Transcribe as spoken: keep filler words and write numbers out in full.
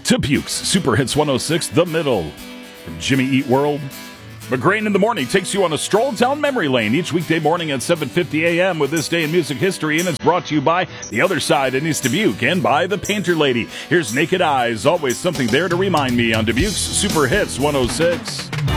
Dubuque's Super Hits one oh six, The Middle. From Jimmy Eat World. McGrain in the Morning takes you on a stroll down memory lane each weekday morning at seven fifty a.m. with This Day in Music History, and it's brought to you by The Other Side in East Dubuque and by The Painter Lady. Here's Naked Eyes, always something there to remind me on Dubuque's Super Hits one oh six.